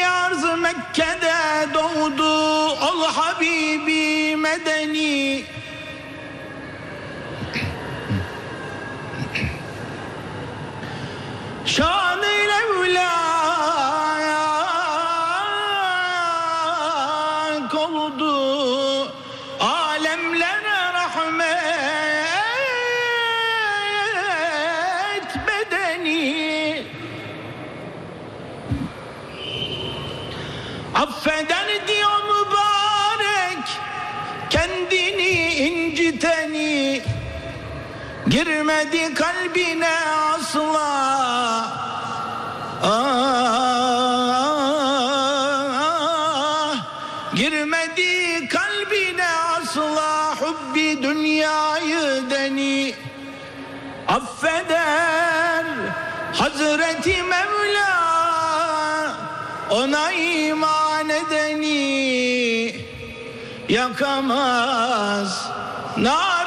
arz Mekke'de doğdu, ol Habibi medeni. Şan-ı Mevlak oldu, alemlere rahmet bedeni. Affeder diyor mübarek kendini inciteni, girmedi kalbine asla. Girmedi kalbine asla hubbi dünyayı deni. Affeder Hazreti Mevla ona iman edeni, yakamaz nar